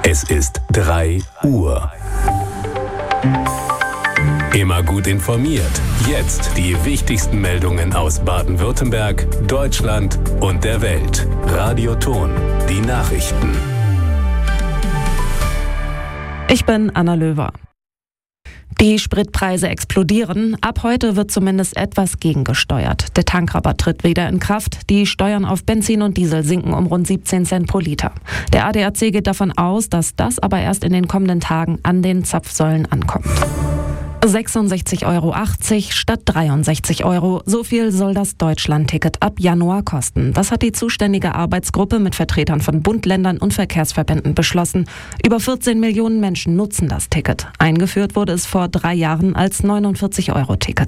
Es ist 3 Uhr. Immer gut informiert. Jetzt die wichtigsten Meldungen aus Baden-Württemberg, Deutschland und der Welt. Radio Ton, die Nachrichten. Ich bin Anna Löwer. Die Spritpreise explodieren. Ab heute wird zumindest etwas gegengesteuert. Der Tankrabatt tritt wieder in Kraft. Die Steuern auf Benzin und Diesel sinken um rund 17 Cent pro Liter. Der ADAC geht davon aus, dass das aber erst in den kommenden Tagen an den Zapfsäulen ankommt. 66,80 € statt 63 €. So viel soll das Deutschland-Ticket ab Januar kosten. Das hat die zuständige Arbeitsgruppe mit Vertretern von Bund, Ländern und Verkehrsverbänden beschlossen. Über 14 Millionen Menschen nutzen das Ticket. Eingeführt wurde es vor 3 Jahren als 49-Euro-Ticket.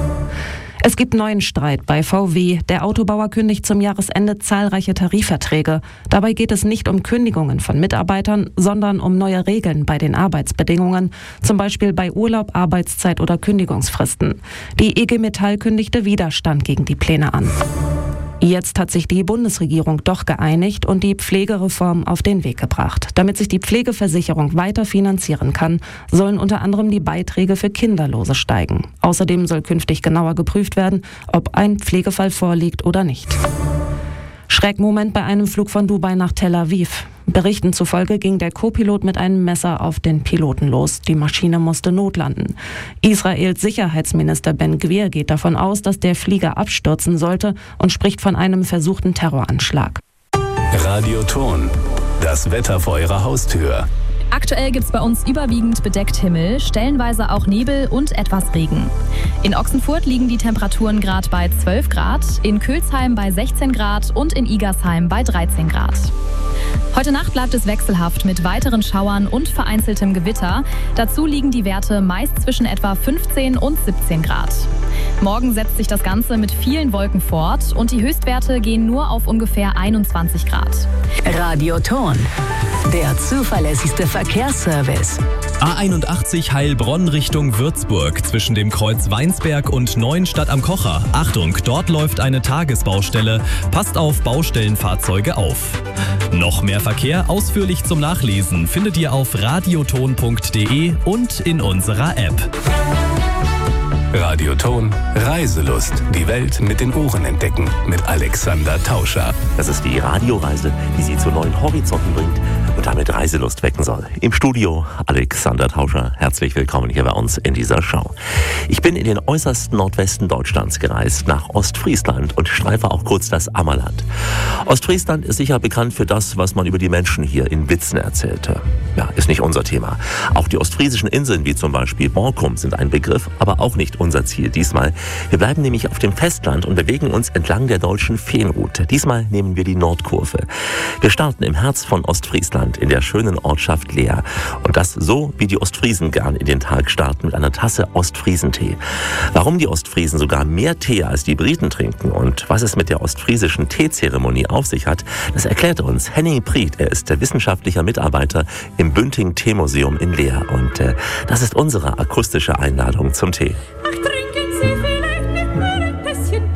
Es gibt neuen Streit bei VW. Der Autobauer kündigt zum Jahresende zahlreiche Tarifverträge. Dabei geht es nicht um Kündigungen von Mitarbeitern, sondern um neue Regeln bei den Arbeitsbedingungen, zum Beispiel bei Urlaub, Arbeitszeit oder Kündigungsfristen. Die IG Metall kündigte Widerstand gegen die Pläne an. Jetzt hat sich die Bundesregierung doch geeinigt und die Pflegereform auf den Weg gebracht. Damit sich die Pflegeversicherung weiter finanzieren kann, sollen unter anderem die Beiträge für Kinderlose steigen. Außerdem soll künftig genauer geprüft werden, ob ein Pflegefall vorliegt oder nicht. Schreckmoment bei einem Flug von Dubai nach Tel Aviv. Berichten zufolge ging der Co-Pilot mit einem Messer auf den Piloten los. Die Maschine musste notlanden. Israels Sicherheitsminister Ben Gvir geht davon aus, dass der Flieger abstürzen sollte und spricht von einem versuchten Terroranschlag. Radio Ton, das Wetter vor Ihrer Haustür. Aktuell gibt es bei uns überwiegend bedeckt Himmel, stellenweise auch Nebel und etwas Regen. In Ochsenfurt liegen die Temperaturen gerade bei 12 Grad, in Kölsheim bei 16 Grad und in Igersheim bei 13 Grad. Heute Nacht bleibt es wechselhaft mit weiteren Schauern und vereinzeltem Gewitter. Dazu liegen die Werte meist zwischen etwa 15 und 17 Grad. Morgen setzt sich das Ganze mit vielen Wolken fort und die Höchstwerte gehen nur auf ungefähr 21 Grad. Radio Ton, der zuverlässigste Verkehrsservice. A81 Heilbronn Richtung Würzburg zwischen dem Kreuz Weinsberg und Neuenstadt am Kocher. Achtung, dort läuft eine Tagesbaustelle. Passt auf Baustellenfahrzeuge auf. Noch mehr Verkehr ausführlich zum Nachlesen findet ihr auf radioton.de und in unserer App. Radio Ton, Reiselust. Die Welt mit den Ohren entdecken. Mit Alexander Tauscher. Das ist die Radioreise, die Sie zu neuen Horizonten bringt und damit Reiselust wecken soll. Im Studio Alexander Tauscher. Herzlich willkommen hier bei uns in dieser Show. Ich bin in den äußersten Nordwesten Deutschlands gereist, nach Ostfriesland und streife auch kurz das Ammerland. Ostfriesland ist sicher bekannt für das, was man über die Menschen hier in Witzen erzählte. Ja, ist nicht unser Thema. Auch die ostfriesischen Inseln wie zum Beispiel Borkum sind ein Begriff, aber auch nicht unser Ziel diesmal. Wir bleiben nämlich auf dem Festland und bewegen uns entlang der deutschen Feenroute. Diesmal nehmen wir die Nordkurve. Wir starten im Herz von Ostfriesland in der schönen Ortschaft Leer. Und das so, wie die Ostfriesen gern in den Tag starten, mit einer Tasse Ostfriesentee. Warum die Ostfriesen sogar mehr Tee als die Briten trinken und was es mit der ostfriesischen Teezeremonie auf sich hat, das erklärt uns Henning Priet. Er ist der wissenschaftlicher Mitarbeiter im Bünding Teemuseum in Leer. Und das ist unsere akustische Einladung zum Tee. Ach, trinken Sie vielleicht mit mir ein Tässchen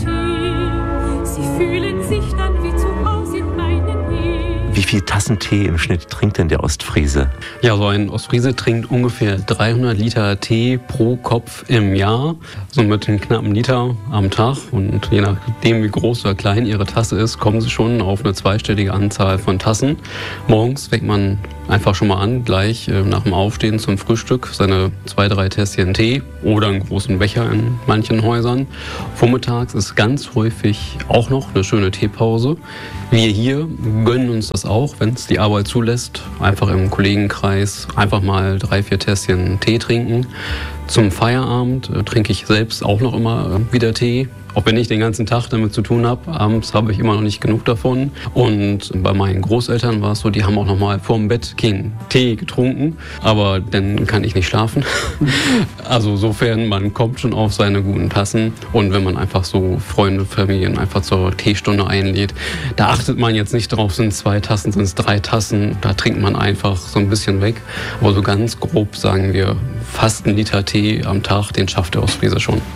Tee. Sie fühlen sich dann wie zu Hause in meinen Nähe. Wie viel Tassen Tee im Schnitt trinkt denn der Ostfriese? Ja, so ein Ostfriese trinkt ungefähr 300 Liter Tee pro Kopf im Jahr. So mit einem knappen Liter am Tag. Und je nachdem, wie groß oder klein ihre Tasse ist, kommen sie schon auf eine zweistellige Anzahl von Tassen. Morgens fängt man einfach schon mal an, gleich nach dem Aufstehen zum Frühstück seine 2-3 Tässchen Tee oder einen großen Becher in manchen Häusern. Vormittags ist ganz häufig auch noch eine schöne Teepause. Wir hier gönnen uns das auch, wenn es die Arbeit zulässt. Einfach im Kollegenkreis einfach mal 3-4 Tässchen Tee trinken. Zum Feierabend trinke ich selbst auch noch immer wieder Tee. Auch wenn ich den ganzen Tag damit zu tun habe, abends habe ich immer noch nicht genug davon. Und bei meinen Großeltern war es so, die haben auch noch mal vorm Bett keinen Tee getrunken. Aber dann kann ich nicht schlafen. Also sofern, man kommt schon auf seine guten Tassen. Und wenn man einfach so Freunde, Familien einfach zur Teestunde einlädt, da achtet man jetzt nicht drauf, sind es 2 Tassen, sind es 3 Tassen. Da trinkt man einfach so ein bisschen weg. Aber so ganz grob sagen wir, fast 1 Liter Tee am Tag, den schafft der Ostfriese schon.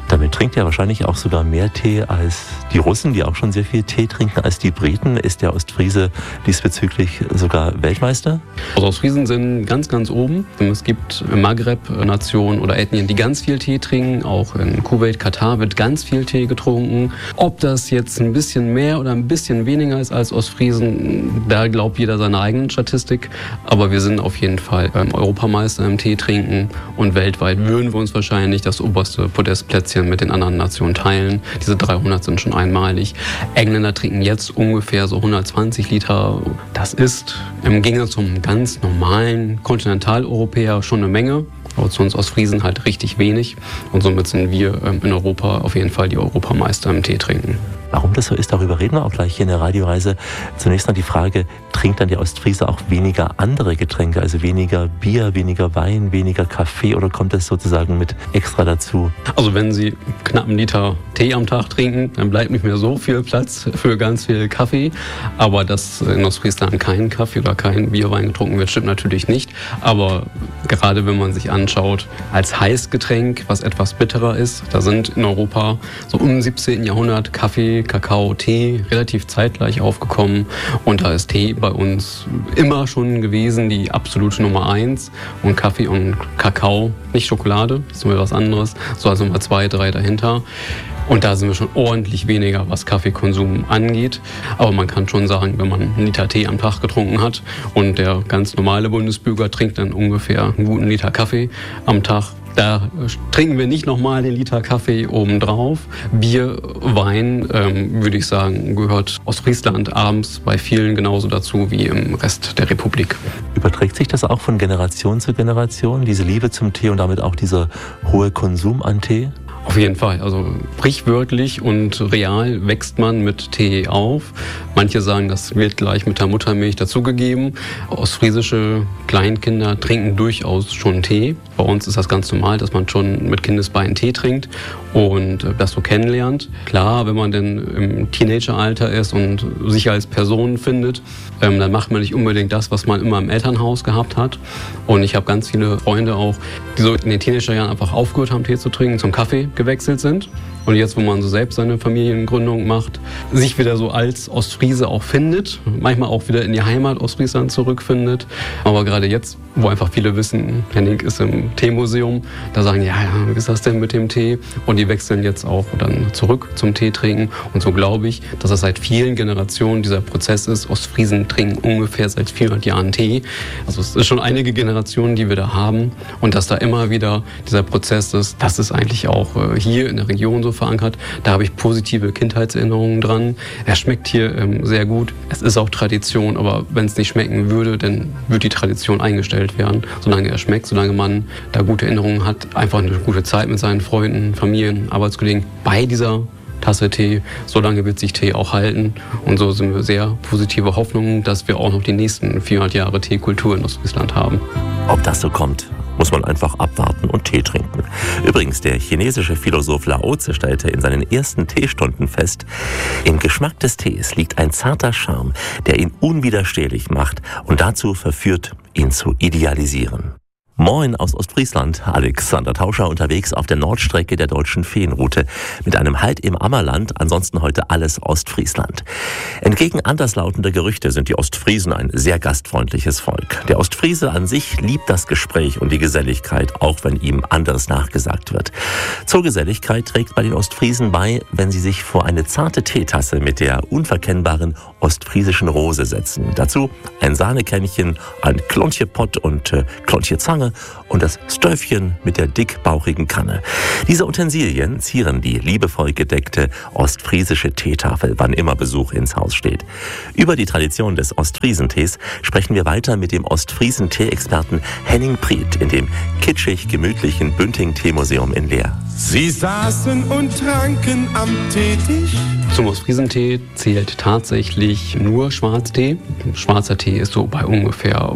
Damit trinkt er wahrscheinlich auch sogar mehr Tee als die Russen, die auch schon sehr viel Tee trinken, als die Briten. Ist der Ostfriese diesbezüglich sogar Weltmeister? Also Ostfriesen sind ganz, ganz oben. Es gibt im Maghreb Nationen oder Ethnien, die ganz viel Tee trinken. Auch in Kuwait, Katar wird ganz viel Tee getrunken. Ob das jetzt ein bisschen mehr oder ein bisschen weniger ist als Ostfriesen, da glaubt jeder seine eigenen Statistik. Aber wir sind auf jeden Fall Europameister im Tee trinken. Und weltweit würden wir uns wahrscheinlich das oberste Podestplätzchen mit den anderen Nationen teilen. Diese 300 sind schon einmalig. Engländer trinken jetzt ungefähr so 120 Liter. Das ist im Gegensatz zum ganz normalen Kontinentaleuropäer schon eine Menge. Aber zu uns Ostfriesen halt richtig wenig. Und somit sind wir in Europa auf jeden Fall die Europameister im Tee trinken. Warum das so ist, darüber reden wir auch gleich hier in der Radioreise. Zunächst noch die Frage, trinkt dann der Ostfriese auch weniger andere Getränke, also weniger Bier, weniger Wein, weniger Kaffee, oder kommt das sozusagen mit extra dazu? Also wenn Sie knapp einen Liter Tee am Tag trinken, dann bleibt nicht mehr so viel Platz für ganz viel Kaffee. Aber dass in Ostfriesland kein Kaffee oder kein Bierwein getrunken wird, stimmt natürlich nicht. Aber gerade wenn man sich anschaut, als Heißgetränk, was etwas bitterer ist, da sind in Europa so im 17. Jahrhundert Kaffee, Kakao, Tee relativ zeitgleich aufgekommen. Und da ist Tee bei uns immer schon gewesen die absolute Nummer 1. Und Kaffee und Kakao, nicht Schokolade, das ist nur was anderes, so also Nummer 2, 3 dahinter. Und da sind wir schon ordentlich weniger, was Kaffeekonsum angeht. Aber man kann schon sagen, wenn man einen Liter Tee am Tag getrunken hat und der ganz normale Bundesbürger trinkt dann ungefähr einen guten Liter Kaffee am Tag, da trinken wir nicht nochmal den Liter Kaffee obendrauf. Bier, Wein, würde ich sagen, gehört Ostfriesland abends bei vielen genauso dazu wie im Rest der Republik. Überträgt sich das auch von Generation zu Generation, diese Liebe zum Tee und damit auch dieser hohe Konsum an Tee? Auf jeden Fall. Also sprichwörtlich und real wächst man mit Tee auf. Manche sagen, das wird gleich mit der Muttermilch dazugegeben. Ostfriesische Kleinkinder trinken durchaus schon Tee. Bei uns ist das ganz normal, dass man schon mit Kindesbeinen Tee trinkt und das so kennenlernt. Klar, wenn man denn im Teenageralter ist und sich als Person findet, dann macht man nicht unbedingt das, was man immer im Elternhaus gehabt hat. Und ich habe ganz viele Freunde auch, die so in den Teenagerjahren einfach aufgehört haben, Tee zu trinken, zum Kaffee gewechselt sind. Und jetzt, wo man so selbst seine Familiengründung macht, sich wieder so als Ostfriese auch findet, manchmal auch wieder in die Heimat Ostfriesland zurückfindet. Aber gerade jetzt, wo einfach viele wissen, Henning ist im Teemuseum, da sagen, ja, wie ist das denn mit dem Tee? Und die wechseln jetzt auch dann zurück zum Tee trinken. Und so glaube ich, dass das seit vielen Generationen dieser Prozess ist. Ostfriesen trinken ungefähr seit 400 Jahren Tee. Also es ist schon einige Generationen, die wir da haben. Und dass da immer wieder dieser Prozess ist, das ist eigentlich auch hier in der Region so verankert. Da habe ich positive Kindheitserinnerungen dran. Er schmeckt hier sehr gut. Es ist auch Tradition, aber wenn es nicht schmecken würde, dann würde die Tradition eingestellt werden. Solange er schmeckt, solange man da gute Erinnerungen hat, einfach eine gute Zeit mit seinen Freunden, Familien, Arbeitskollegen bei dieser Tasse Tee, solange wird sich Tee auch halten. Und so sind wir sehr positive Hoffnungen, dass wir auch noch die nächsten 400 Jahre Teekultur in Ostfriesland haben. Ob das so kommt, muss man einfach abwarten und Tee trinken. Übrigens, der chinesische Philosoph Lao Tse stellte in seinen ersten Teestunden fest, im Geschmack des Tees liegt ein zarter Charme, der ihn unwiderstehlich macht und dazu verführt, ihn zu idealisieren. Moin aus Ostfriesland, Alexander Tauscher unterwegs auf der Nordstrecke der Deutschen Feenroute mit einem Halt im Ammerland, ansonsten heute alles Ostfriesland. Entgegen anderslautender Gerüchte sind die Ostfriesen ein sehr gastfreundliches Volk. Der Ostfriese an sich liebt das Gespräch und die Geselligkeit, auch wenn ihm anderes nachgesagt wird. Zur Geselligkeit trägt bei den Ostfriesen bei, wenn sie sich vor eine zarte Teetasse mit der unverkennbaren ostfriesischen Rose setzen. Dazu ein Sahnekännchen, ein Klontje Pott und Klontje Zange und das Stöfchen mit der dickbauchigen Kanne. Diese Utensilien zieren die liebevoll gedeckte ostfriesische Teetafel, wann immer Besuch ins Haus steht. Über die Tradition des Ostfriesentees sprechen wir weiter mit dem Ostfriesen-Tee-Experten Henning Priet in dem kitschig-gemütlichen Bünding-Teemuseum in Leer. Sie saßen und tranken am Teetisch. Zum Ostfriesentee zählt tatsächlich nur Schwarztee. Schwarzer Tee ist so bei ungefähr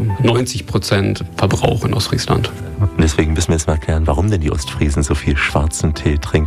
90% Verbrauch in Ostfriesland. Und deswegen müssen wir jetzt mal erklären, warum denn die Ostfriesen so viel schwarzen Tee trinken.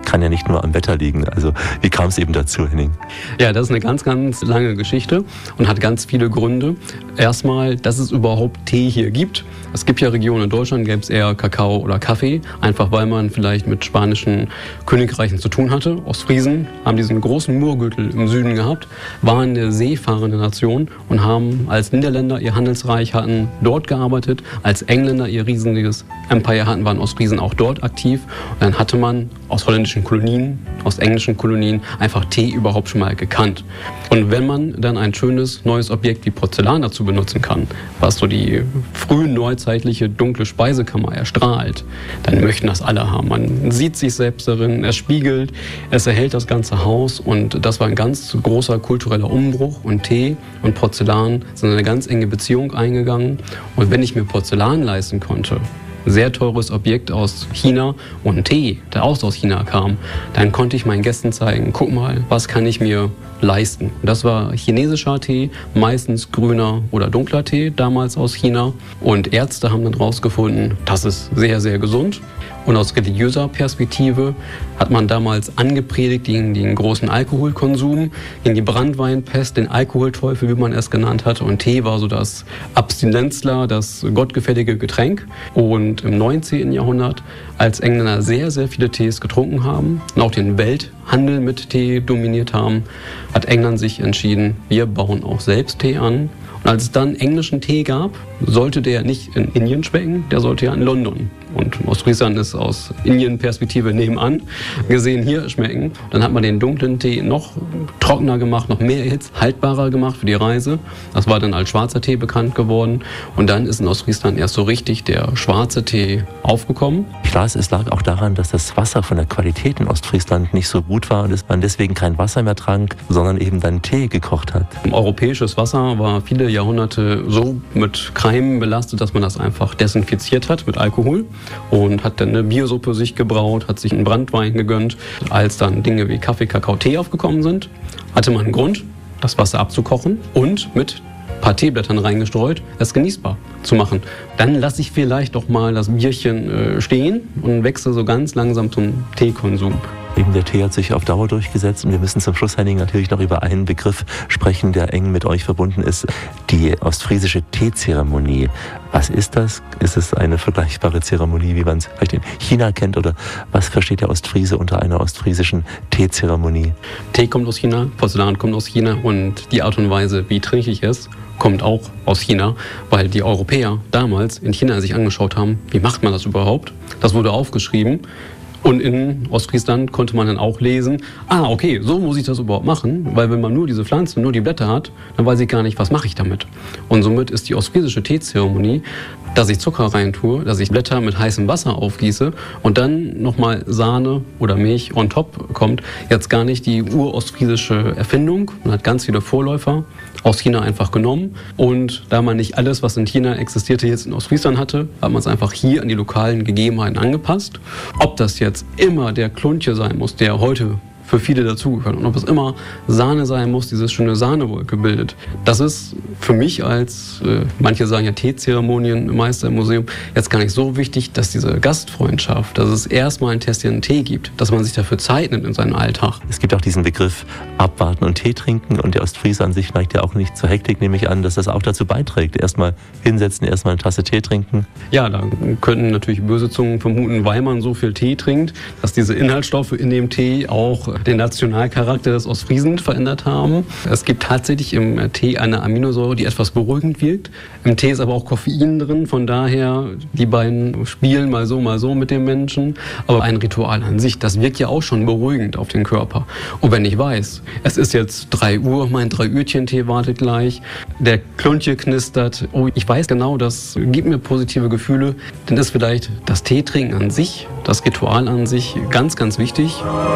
kann ja nicht nur am Wetter liegen. Also wie kam es eben dazu, Henning? Ja, das ist eine ganz, ganz lange Geschichte und hat ganz viele Gründe. Erstmal, dass es überhaupt Tee hier gibt. Es gibt ja Regionen in Deutschland, gäbe es eher Kakao oder Kaffee, einfach weil man vielleicht mit spanischen Königreichen zu tun hatte. Ostfriesen haben diesen großen Murgürtel im Süden gehabt, waren eine seefahrende Nation und haben als Niederländer ihr Handelsreich hatten dort gearbeitet, als Engländer ihr riesiges Empire hatten, waren Ostfriesen auch dort aktiv. Und dann hatte man aus holländischen Kolonien, aus englischen Kolonien einfach Tee überhaupt schon mal gekannt. Und wenn man dann ein schönes neues Objekt wie Porzellan dazu benutzen kann, was so die frühen neuzeitliche dunkle Speisekammer erstrahlt, dann möchten das alle haben. Man sieht sich selbst darin, es spiegelt, es erhält das ganze Haus und das war ein ganz großer kultureller Umbruch und Tee und Porzellan sind eine ganz enge Beziehung eingegangen. Und wenn ich mir Porzellan leisten konnte, sehr teures Objekt aus China und Tee, der auch aus China kam, dann konnte ich meinen Gästen zeigen, guck mal, was kann ich mir leisten. Und das war chinesischer Tee, meistens grüner oder dunkler Tee, damals aus China. Und Ärzte haben dann rausgefunden, das ist sehr, sehr gesund. Und aus religiöser Perspektive hat man damals angepredigt gegen den großen Alkoholkonsum, gegen die Branntweinpest, den Alkoholteufel, wie man es genannt hat. Und Tee war so das Abstinenzler, das gottgefällige Getränk. Und im 19. Jahrhundert, als Engländer sehr, sehr viele Tees getrunken haben und auch den Welthandel mit Tee dominiert haben, hat England sich entschieden, wir bauen auch selbst Tee an. Und als es dann englischen Tee gab, sollte der nicht in Indien schmecken, der sollte ja in London. Und Ostfriesland ist aus Indien-Perspektive nebenan gesehen hier schmecken. Dann hat man den dunklen Tee noch trockener gemacht, noch mehr Hitze, haltbarer gemacht für die Reise. Das war dann als schwarzer Tee bekannt geworden. Und dann ist in Ostfriesland erst so richtig der schwarze Tee aufgekommen. Ich las, es lag auch daran, dass das Wasser von der Qualität in Ostfriesland nicht so gut war und dass man deswegen kein Wasser mehr trank, sondern eben dann Tee gekocht hat. Europäisches Wasser war viele Jahrhunderte so mit Keimen belastet, dass man das einfach desinfiziert hat mit Alkohol. Und hat dann eine Biersuppe sich gebraut, hat sich einen Branntwein gegönnt. Als dann Dinge wie Kaffee, Kakao, Tee aufgekommen sind, hatte man einen Grund, das Wasser abzukochen und mit ein paar Teeblättern reingestreut, es genießbar zu machen. Dann lasse ich vielleicht doch mal das Bierchen stehen und wechsle so ganz langsam zum Teekonsum. Eben der Tee hat sich auf Dauer durchgesetzt und wir müssen zum Schluss, Henning, natürlich noch über einen Begriff sprechen, der eng mit euch verbunden ist, die ostfriesische Teezeremonie. Was ist das? Ist es eine vergleichbare Zeremonie, wie man es vielleicht in China kennt, oder was versteht der Ostfriese unter einer ostfriesischen Teezeremonie? Tee kommt aus China, Porzellan kommt aus China und die Art und Weise, wie trinke ich es, kommt auch aus China, weil die Europäer damals in China sich angeschaut haben, wie macht man das überhaupt? Das wurde aufgeschrieben. Und in Ostfriesland konnte man dann auch lesen, okay, so muss ich das überhaupt machen, weil wenn man nur diese Pflanzen, nur die Blätter hat, dann weiß ich gar nicht, was mache ich damit. Und somit ist die ostfriesische Teezeremonie, dass ich Zucker reintue, dass ich Blätter mit heißem Wasser aufgieße und dann nochmal Sahne oder Milch on top kommt, jetzt gar nicht die urostfriesische Erfindung. Man hat ganz viele Vorläufer aus China einfach genommen und da man nicht alles, was in China existierte, jetzt in Ostfriesland hatte, hat man es einfach hier an die lokalen Gegebenheiten angepasst. Ob das jetzt immer der Kluntje sein muss, der heute für viele dazugehört. Und ob es immer Sahne sein muss, dieses schöne Sahnewolke bildet. Das ist für mich als, manche sagen ja Teezeremonien-Meister im Museum, jetzt gar nicht so wichtig, dass diese Gastfreundschaft, dass es erstmal ein Tässchen Tee gibt, dass man sich dafür Zeit nimmt in seinem Alltag. Es gibt auch diesen Begriff abwarten und Tee trinken und der Ostfriese an sich neigt ja auch nicht zur Hektik, nehme ich an, dass das auch dazu beiträgt. Erstmal hinsetzen, erstmal eine Tasse Tee trinken. Ja, da könnten natürlich böse Zungen vermuten, weil man so viel Tee trinkt, dass diese Inhaltsstoffe in dem Tee auch den Nationalcharakter des Ostfriesen verändert haben. Es gibt tatsächlich im Tee eine Aminosäure, die etwas beruhigend wirkt. Im Tee ist aber auch Koffein drin, von daher, die beiden spielen mal so mit dem Menschen. Aber ein Ritual an sich, das wirkt ja auch schon beruhigend auf den Körper. Und wenn ich weiß, es ist jetzt 3 Uhr, mein 3-Uhrchen-Tee wartet gleich, der Kluntje knistert, ich weiß genau, das gibt mir positive Gefühle, dann ist vielleicht das Teetrinken an sich, das Ritual an sich ganz, ganz wichtig.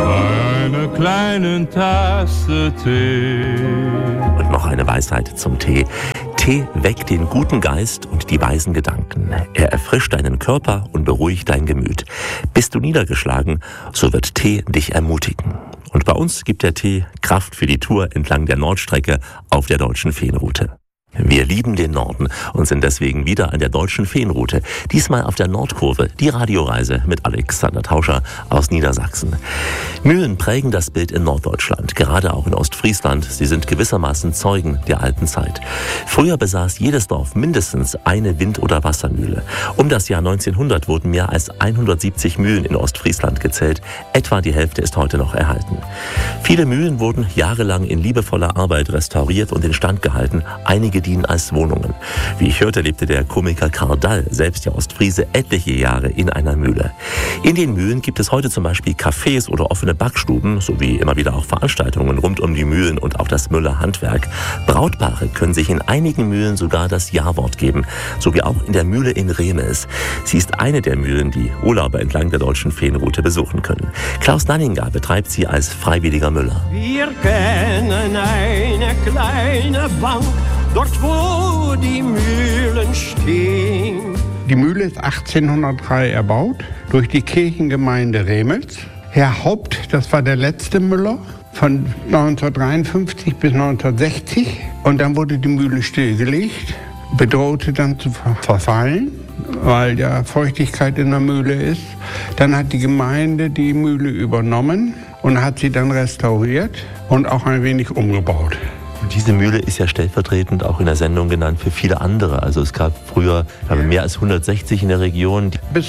Eine kleine Tasse Tee. Und noch eine Weisheit zum Tee. Tee weckt den guten Geist und die weisen Gedanken. Er erfrischt deinen Körper und beruhigt dein Gemüt. Bist du niedergeschlagen, so wird Tee dich ermutigen. Und bei uns gibt der Tee Kraft für die Tour entlang der Nordstrecke auf der Deutschen Feenroute. Wir lieben den Norden und sind deswegen wieder an der deutschen Feenroute. Diesmal auf der Nordkurve, die Radioreise mit Alexander Tauscher aus Niedersachsen. Mühlen prägen das Bild in Norddeutschland, gerade auch in Ostfriesland. Sie sind gewissermaßen Zeugen der alten Zeit. Früher besaß jedes Dorf mindestens eine Wind- oder Wassermühle. Um das Jahr 1900 wurden mehr als 170 Mühlen in Ostfriesland gezählt. Etwa die Hälfte ist heute noch erhalten. Viele Mühlen wurden jahrelang in liebevoller Arbeit restauriert und instand gehalten. Einige dienen als Wohnungen. Wie ich hörte, lebte der Komiker Karl Dall, selbst der Ostfriese, etliche Jahre in einer Mühle. In den Mühlen gibt es heute zum Beispiel Cafés oder offene Backstuben, sowie immer wieder auch Veranstaltungen rund um die Mühlen und auch das Müllerhandwerk. Brautpaare können sich in einigen Mühlen sogar das Ja-Wort geben, so wie auch in der Mühle in Remes. Sie ist eine der Mühlen, die Urlauber entlang der deutschen Feenroute besuchen können. Klaus Nanninger betreibt sie als freiwilliger Müller. Wir kennen eine kleine Bank, dort wo die Mühlen stehen. Die Mühle ist 1803 erbaut durch die Kirchengemeinde Remels. Herr Haupt, das war der letzte Müller von 1953 bis 1960. Und dann wurde die Mühle stillgelegt, bedrohte dann zu verfallen, weil ja Feuchtigkeit in der Mühle ist. Dann hat die Gemeinde die Mühle übernommen und hat sie dann restauriert und auch ein wenig umgebaut. Und diese Mühle ist ja stellvertretend auch in der Sendung genannt für viele andere. Also es gab früher mehr als 160 in der Region. Bis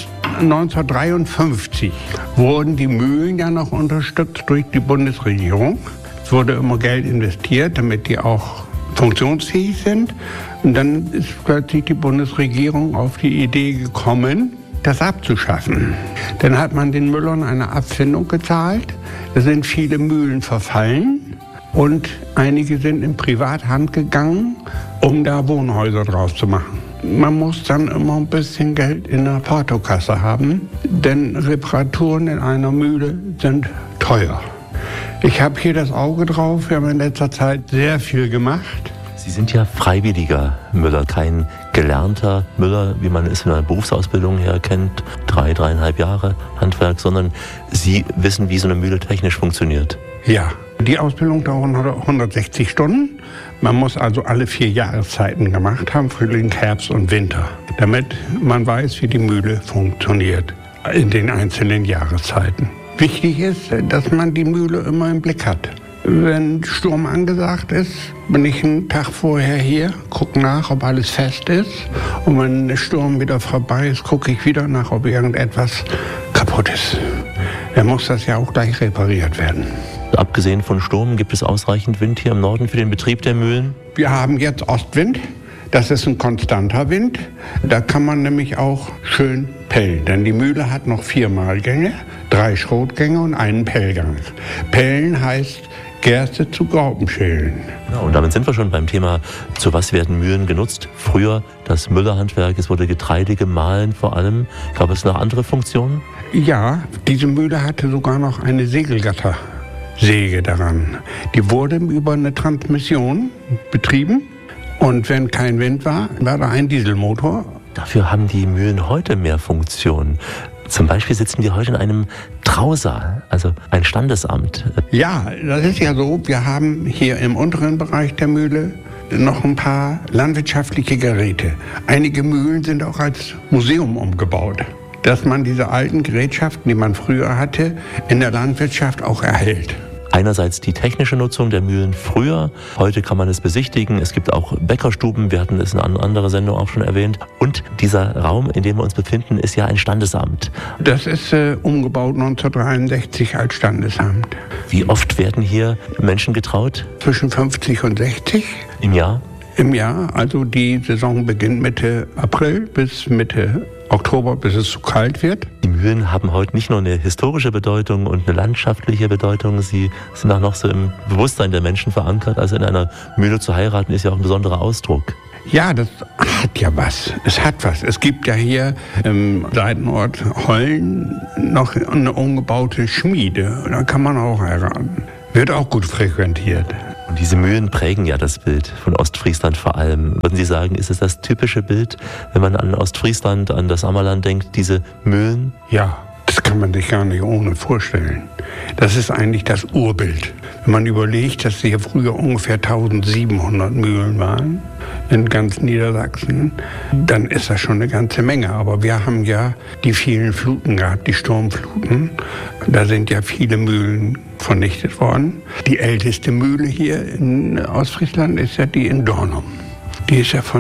1953 wurden die Mühlen ja noch unterstützt durch die Bundesregierung. Es wurde immer Geld investiert, damit die auch funktionsfähig sind. Und dann ist plötzlich die Bundesregierung auf die Idee gekommen, das abzuschaffen. Dann hat man den Müllern eine Abfindung gezahlt. Da sind viele Mühlen verfallen. Und einige sind in Privathand gegangen, um da Wohnhäuser draus zu machen. Man muss dann immer ein bisschen Geld in der Portokasse haben, denn Reparaturen in einer Mühle sind teuer. Ich habe hier das Auge drauf, wir haben in letzter Zeit sehr viel gemacht. Sie sind ja freiwilliger Müller, kein gelernter Müller, wie man es in einer Berufsausbildung her kennt, 3,5 Jahre Handwerk, sondern Sie wissen, wie so eine Mühle technisch funktioniert. Ja, die Ausbildung dauert 160 Stunden. Man muss also alle 4 Jahreszeiten gemacht haben, Frühling, Herbst und Winter, damit man weiß, wie die Mühle funktioniert in den einzelnen Jahreszeiten. Wichtig ist, dass man die Mühle immer im Blick hat. Wenn Sturm angesagt ist, bin ich einen Tag vorher hier, gucke nach, ob alles fest ist. Und wenn der Sturm wieder vorbei ist, gucke ich wieder nach, ob irgendetwas kaputt ist. Dann muss das ja auch gleich repariert werden. Abgesehen von Sturm, gibt es ausreichend Wind hier im Norden für den Betrieb der Mühlen? Wir haben jetzt Ostwind. Das ist ein konstanter Wind. Da kann man nämlich auch schön pellen. Denn die Mühle hat noch 4 Mahlgänge, 3 Schrotgänge und einen Pellgang. Pellen heißt Gerste zu Graupen schälen. Ja, und damit sind wir schon beim Thema, zu was werden Mühlen genutzt? Früher das Müllerhandwerk, es wurde Getreide gemahlen vor allem. Gab es noch andere Funktionen? Ja, diese Mühle hatte sogar noch eine Segelgattersäge daran. Die wurde über eine Transmission betrieben. Und wenn kein Wind war, war da ein Dieselmotor. Dafür haben die Mühlen heute mehr Funktionen. Zum Beispiel sitzen wir heute in einem Trausaal, also ein Standesamt. Ja, das ist ja so. Wir haben hier im unteren Bereich der Mühle noch ein paar landwirtschaftliche Geräte. Einige Mühlen sind auch als Museum umgebaut, dass man diese alten Gerätschaften, die man früher hatte, in der Landwirtschaft auch erhält. Einerseits die technische Nutzung der Mühlen früher. Heute kann man es besichtigen. Es gibt auch Bäckerstuben. Wir hatten es in einer anderen Sendung auch schon erwähnt. Und dieser Raum, in dem wir uns befinden, ist ja ein Standesamt. Das ist umgebaut 1963 als Standesamt. Wie oft werden hier Menschen getraut? Zwischen 50 und 60. Im Jahr? Im Jahr. Also die Saison beginnt Mitte April bis Mitte Oktober, bis es zu kalt wird. Die Mühlen haben heute nicht nur eine historische Bedeutung und eine landschaftliche Bedeutung, sie sind auch noch so im Bewusstsein der Menschen verankert. Also in einer Mühle zu heiraten ist ja auch ein besonderer Ausdruck. Ja, das hat ja was. Es hat was. Es gibt ja hier im Seitenort Hollen noch eine umgebaute Schmiede. Da kann man auch heiraten. Wird auch gut frequentiert. Und diese Mühlen prägen ja das Bild von Ostfriesland vor allem. Würden Sie sagen, ist es das typische Bild, wenn man an Ostfriesland, an das Ammerland denkt, diese Mühlen? Ja, das kann man sich gar nicht ohne vorstellen. Das ist eigentlich das Urbild. Wenn man überlegt, dass hier früher ungefähr 1700 Mühlen waren in ganz Niedersachsen, dann ist das schon eine ganze Menge. Aber wir haben ja die vielen Fluten gehabt, die Sturmfluten. Da sind ja viele Mühlen vernichtet worden. Die älteste Mühle hier in Ostfriesland ist ja die in Dornum. Die ist ja von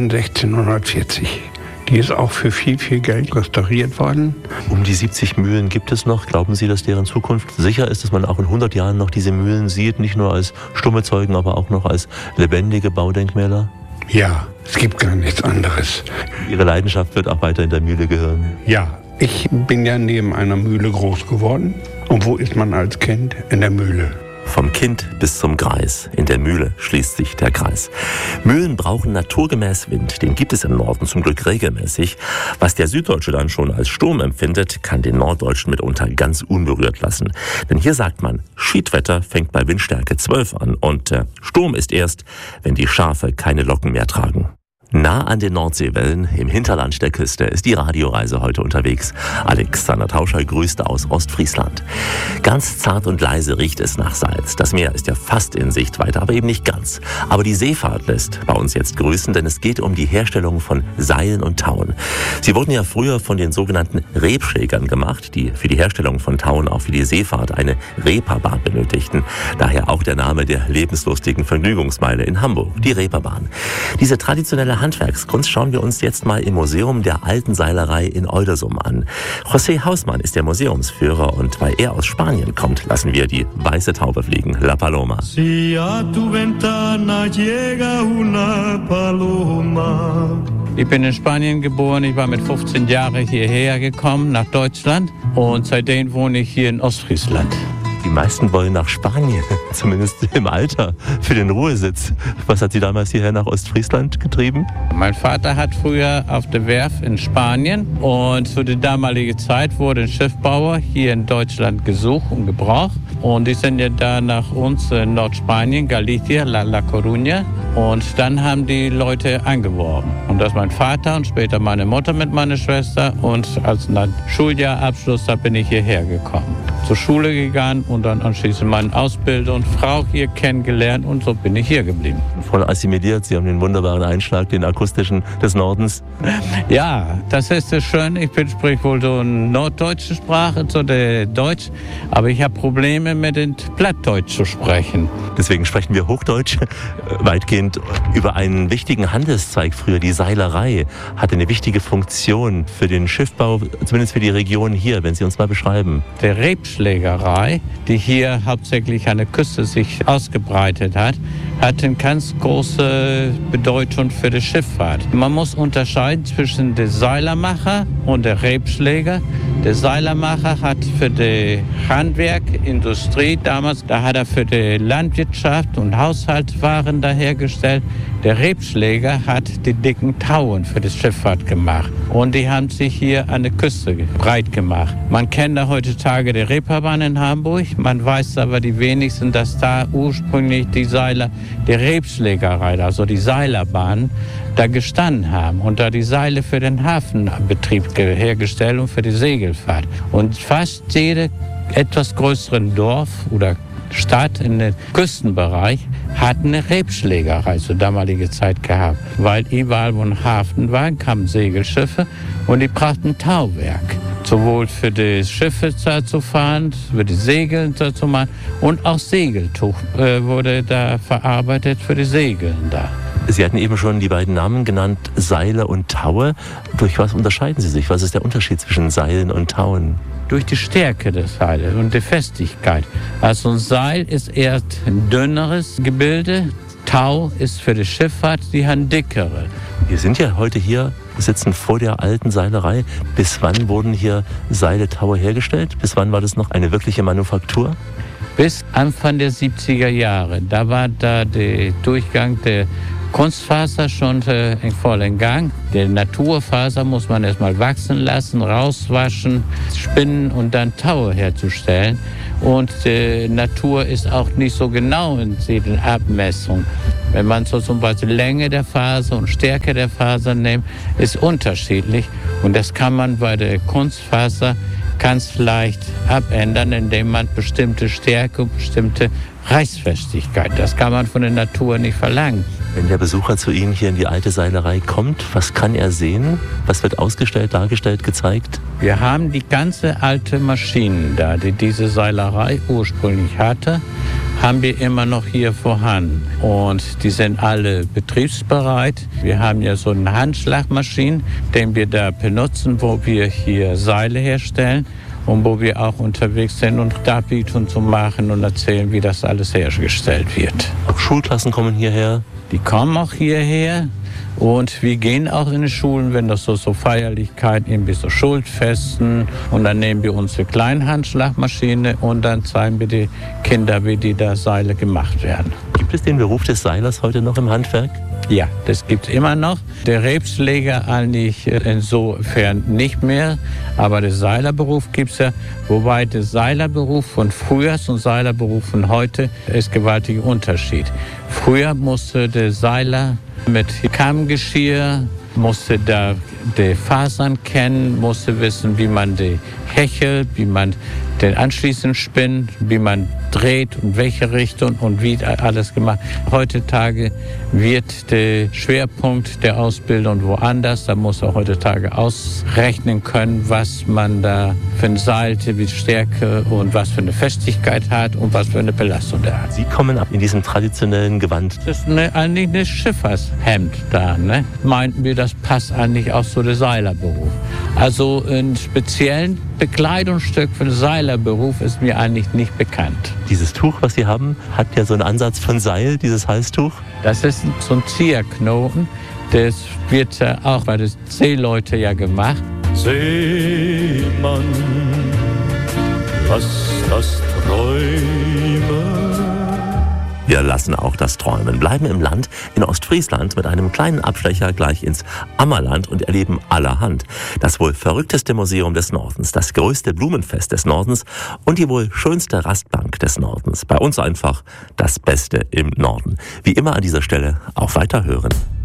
1640. Die ist auch für viel, viel Geld restauriert worden. Um die 70 Mühlen gibt es noch. Glauben Sie, dass deren Zukunft sicher ist, dass man auch in 100 Jahren noch diese Mühlen sieht? Nicht nur als stumme Zeugen, aber auch noch als lebendige Baudenkmäler? Ja, es gibt gar nichts anderes. Ihre Leidenschaft wird auch weiter in der Mühle gehören? Ja, ich bin ja neben einer Mühle groß geworden. Und wo ist man als Kind? In der Mühle. Vom Kind bis zum Greis. In der Mühle schließt sich der Kreis. Mühlen brauchen naturgemäß Wind. Den gibt es im Norden zum Glück regelmäßig. Was der Süddeutsche dann schon als Sturm empfindet, kann den Norddeutschen mitunter ganz unberührt lassen. Denn hier sagt man, Schiedwetter fängt bei Windstärke 12 an. Und Sturm ist erst, wenn die Schafe keine Locken mehr tragen. Nah an den Nordseewellen, im Hinterland der Küste, ist die Radioreise heute unterwegs. Alexander Tauscher grüßt aus Ostfriesland. Ganz zart und leise riecht es nach Salz. Das Meer ist ja fast in Sichtweite, aber eben nicht ganz. Aber die Seefahrt lässt bei uns jetzt grüßen, denn es geht um die Herstellung von Seilen und Tauen. Sie wurden ja früher von den sogenannten Rebschlägern gemacht, die für die Herstellung von Tauen auch für die Seefahrt eine Reeperbahn benötigten. Daher auch der Name der lebenslustigen Vergnügungsmeile in Hamburg, die Reeperbahn. Diese traditionelle Handwerkskunst schauen wir uns jetzt mal im Museum der Alten Seilerei in Oldersum an. José Hausmann ist der Museumsführer und weil er aus Spanien kommt, lassen wir die weiße Taube fliegen, La Paloma. Si a tu ventana llega una paloma. Ich bin in Spanien geboren, ich war mit 15 Jahren hierher gekommen, nach Deutschland und seitdem wohne ich hier in Ostfriesland. Die meisten wollen nach Spanien, zumindest im Alter, für den Ruhesitz. Was hat Sie damals hierher nach Ostfriesland getrieben? Mein Vater hat früher auf der Werft in Spanien und zu der damaligen Zeit wurde ein Schiffbauer hier in Deutschland gesucht und gebraucht. Und die sind ja da nach uns in Nordspanien, Galicia, La Coruña. Und dann haben die Leute angeworben. Und das mein Vater und später meine Mutter mit meiner Schwester. Und als Schuljahrabschluss, da bin ich hierher gekommen. Zur Schule gegangen und dann anschließend meine Ausbildung und Frau hier kennengelernt und so bin ich hier geblieben. Voll assimiliert, Sie haben den wunderbaren Einschlag, den akustischen des Nordens. Ja, das ist das Schöne. Ich spreche wohl so eine norddeutsche Sprache, so der Deutsch, aber ich habe Probleme mit dem Plattdeutsch zu sprechen. Deswegen sprechen wir Hochdeutsch weitgehend über einen wichtigen Handelszweig früher. Die Seilerei hatte eine wichtige Funktion für den Schiffbau, zumindest für die Region hier, wenn Sie uns mal beschreiben. Der Rebschlägerei, die hier hauptsächlich an der Küste sich ausgebreitet hat, hat eine ganz große Bedeutung für die Schifffahrt. Man muss unterscheiden zwischen dem Seilermacher und dem Rebschläger. Der Seilermacher hat für die Handwerk, Industrie damals, da hat er für die Landwirtschaft und Haushaltswaren da hergestellt. Der Rebschläger hat die dicken Tauen für die Schifffahrt gemacht. Und die haben sich hier an der Küste breit gemacht. Man kennt da heutzutage die Reeperbahn in Hamburg. Man weiß aber die wenigsten, dass da ursprünglich die Seiler, die Rebschlägerei, also die Seilerbahn, da gestanden haben und da die Seile für den Hafenbetrieb hergestellt und für die Segelfahrt. Und fast jede etwas größeren Dorf oder Stadt in den Küstenbereich hat eine Rebschlägerei zur damaligen Zeit gehabt. Weil überall, wo ein Hafen war, kamen Segelschiffe und die brachten Tauwerk. Sowohl für die Schiffe zu fahren, für die Segel zu machen und auch Segeltuch wurde da verarbeitet für die Segeln da. Sie hatten eben schon die beiden Namen genannt, Seile und Taue. Durch was unterscheiden sie sich? Was ist der Unterschied zwischen Seilen und Tauen? Durch die Stärke des Seiles und die Festigkeit. Also ein Seil ist eher ein dünneres Gebilde. Tau ist für die Schifffahrt die dickere. Wir sind ja heute hier, sitzen vor der alten Seilerei. Bis wann wurden hier Seile, Taue hergestellt? Bis wann war das noch eine wirkliche Manufaktur? Bis Anfang der 70er Jahre. Da war da der Durchgang der Kunstfaser schon in vollen Gang. Die Naturfaser muss man erstmal wachsen lassen, rauswaschen, spinnen und dann Taue herzustellen. Und die Natur ist auch nicht so genau in den Abmessungen. Wenn man so zum Beispiel Länge der Faser und Stärke der Faser nimmt, ist unterschiedlich. Und das kann man bei der Kunstfaser kann es leicht abändern, indem man bestimmte Stärke und bestimmte Reißfestigkeit, das kann man von der Natur nicht verlangen. Wenn der Besucher zu Ihnen hier in die alte Seilerei kommt, was kann er sehen? Was wird ausgestellt, dargestellt, gezeigt? Wir haben die ganze alte Maschinen da, die diese Seilerei ursprünglich hatte, haben wir immer noch hier vorhanden. Und die sind alle betriebsbereit. Wir haben ja so eine Handschlagmaschine, den wir da benutzen, wo wir hier Seile herstellen. Und wo wir auch unterwegs sind und Darbietungen zu machen und erzählen, wie das alles hergestellt wird. Auch Schulklassen kommen hierher? Die kommen auch hierher und wir gehen auch in die Schulen, wenn das so Feierlichkeiten, irgendwie so Schulfesten. Und dann nehmen wir unsere kleine Handschlagmaschine und dann zeigen wir die Kinder, wie die da Seile gemacht werden. Gibt es den Beruf des Seilers heute noch im Handwerk? Ja, das gibt es immer noch. Der Rebsleger eigentlich insofern nicht mehr, aber der Seilerberuf gibt es ja. Wobei der Seilerberuf von früher und Seilerberuf von heute ist gewaltiger Unterschied. Früher musste der Seiler mit Kammgeschirr, musste da die Fasern kennen, musste wissen, wie man die hechelt, wie man den anschließend spinnt, wie man dreht und welche Richtung und wie alles gemacht. Heutzutage wird der Schwerpunkt der Ausbildung woanders. Da muss er heutzutage ausrechnen können, was man da für eine Seite, wie Stärke und was für eine Festigkeit hat und was für eine Belastung da hat. Sie kommen ab in diesem traditionellen Gewand. Das ist eigentlich ein Schiffershemd da. Ne? Meinten wir, das passt eigentlich auch zu dem Seilerberuf. Also ein speziellen Bekleidungsstück für den Seilerberuf ist mir eigentlich nicht bekannt. Dieses Tuch, was Sie haben, hat ja so einen Ansatz von Seil, dieses Halstuch. Das ist so ein Zierknoten. Das wird auch bei den Seeleuten ja gemacht. Seemann, lass das träumen. Wir lassen auch das Träumen, bleiben im Land in Ostfriesland mit einem kleinen Abstecher gleich ins Ammerland und erleben allerhand. Das wohl verrückteste Museum des Nordens, das größte Blumenfest des Nordens und die wohl schönste Rastbank des Nordens. Bei uns einfach das Beste im Norden. Wie immer an dieser Stelle auch weiterhören.